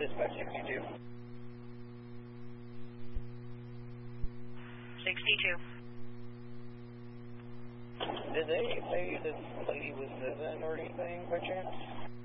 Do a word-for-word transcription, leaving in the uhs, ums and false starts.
dispatch sixty-two. sixty-two. Did they say this lady was citizen or anything by chance?